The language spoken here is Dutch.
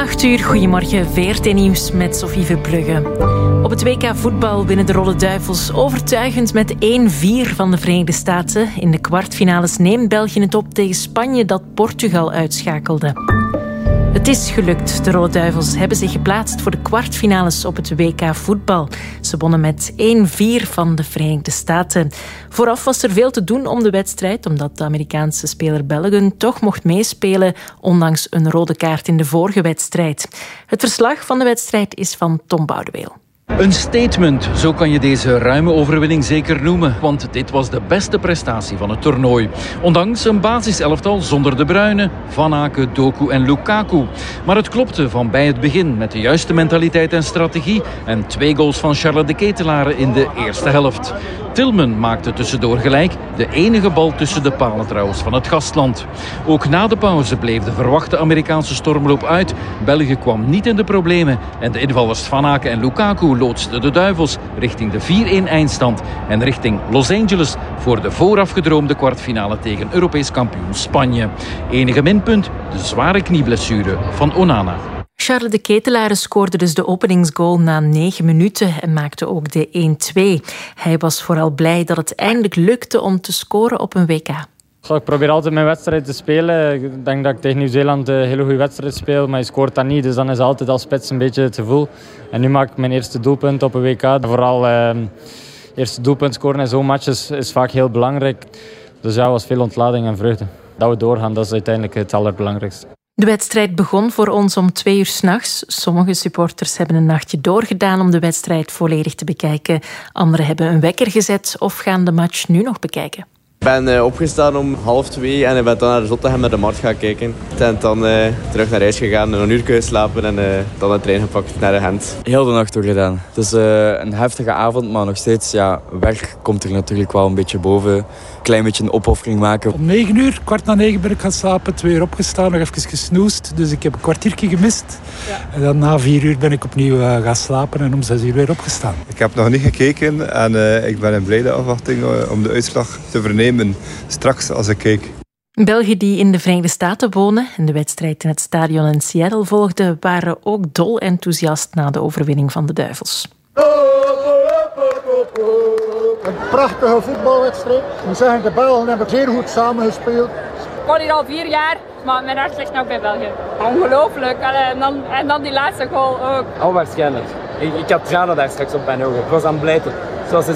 8 uur, goedemorgen, VRT-nieuws met Sophie Verbrugge. Op het WK voetbal winnen de Rode Duivels overtuigend met 1-4 van de Verenigde Staten. In de kwartfinales neemt België het op tegen Spanje dat Portugal uitschakelde. Het is gelukt. De Rode Duivels hebben zich geplaatst voor de kwartfinales op het WK voetbal. Ze wonnen met 1-4 van de Verenigde Staten. Vooraf was er veel te doen om de wedstrijd, omdat de Amerikaanse speler Balogun toch mocht meespelen, ondanks een rode kaart in de vorige wedstrijd. Het verslag van de wedstrijd is van Tom Boudeweel. Een statement, zo kan je deze ruime overwinning zeker noemen, want dit was de beste prestatie van het toernooi. Ondanks een basiselftal zonder De Bruyne, Van Aken, Doku en Lukaku. Maar het klopte van bij het begin met de juiste mentaliteit en strategie en 2 goals van Charles de Ketelaere in de eerste helft. Tillman maakte tussendoor gelijk, de enige bal tussen de palen trouwens van het gastland. Ook na de pauze bleef de verwachte Amerikaanse stormloop uit. België kwam niet in de problemen en de invallers Van Aken en Lukaku loodsten de Duivels richting de 4-1 eindstand en richting Los Angeles voor de vooraf gedroomde kwartfinale tegen Europees kampioen Spanje. Enige minpunt, de zware knieblessure van Onana. Charles de Ketelaere scoorde dus de openingsgoal na 9 minuten en maakte ook de 1-2. Hij was vooral blij dat het eindelijk lukte om te scoren op een WK. Ik probeer altijd mijn wedstrijd te spelen. Ik denk dat ik tegen Nieuw-Zeeland een hele goede wedstrijd speel, maar je scoort dat niet. Dus dan is het altijd als spits een beetje het gevoel. En nu maak ik mijn eerste doelpunt op een WK. Vooral eerste doelpunt scoren in zo'n match is vaak heel belangrijk. Dus ja, het was veel ontlading en vreugde. Dat we doorgaan, dat is uiteindelijk het allerbelangrijkste. De wedstrijd begon voor ons om 2 uur 's nachts. Sommige supporters hebben een nachtje doorgedaan om de wedstrijd volledig te bekijken. Anderen hebben een wekker gezet of gaan de match nu nog bekijken. Ik ben opgestaan om 1:30 en ik ben dan naar de Zottegem met de Mart gaan kijken. En dan terug naar huis gegaan, een uur geslapen en dan een trein gepakt naar Gent. Heel de nacht doorgedaan. Het is een heftige avond, maar nog steeds, werk komt er natuurlijk wel een beetje boven. Een klein beetje een opoffering maken. Om 9 uur, 8:45 ben ik gaan slapen, 2 uur opgestaan, nog even gesnoest. Dus ik heb een kwartiertje gemist. Ja. En dan na 4 uur ben ik opnieuw gaan slapen en om 6 uur weer opgestaan. Ik heb nog niet gekeken en ik ben in blijde afwachting om de uitslag te vernemen. Straks als ik kijk. Belgen die in de Verenigde Staten wonen en de wedstrijd in het stadion in Seattle volgden, waren ook dol enthousiast na de overwinning van de Duivels. Een prachtige voetbalwedstrijd. Ik moet zeggen, de Belgen hebben zeer goed samengespeeld. Ik woon hier al 4 jaar, maar mijn hart ligt nog bij België. Ongelooflijk. En dan die laatste goal ook. Onwaarschijnlijk. Ik had tranen daar straks op mijn ogen. Ik was aan het blijten. Zoals